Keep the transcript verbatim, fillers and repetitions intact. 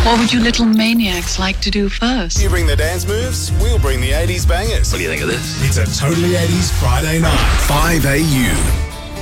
What would you little maniacs like to do first? You bring the dance moves, we'll bring the eighties bangers. What do you think of this? It's a Totally eighties Friday night. five A U.